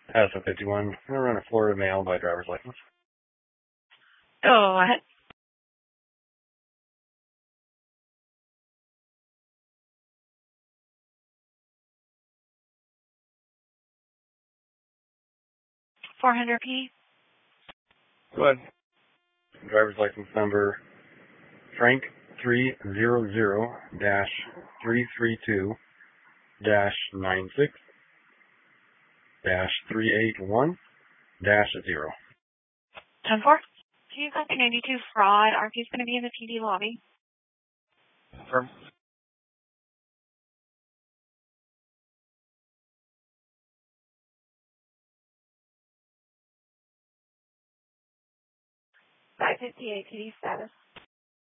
Addison 51. I'm going to run a Florida mail by driver's license. Go ahead. $400P. Go ahead. Driver's license number Frank 300-332-96-381-0. 10-4. 1992 fraud. RP is going to be in the PD lobby. Confirm. $558 PD status.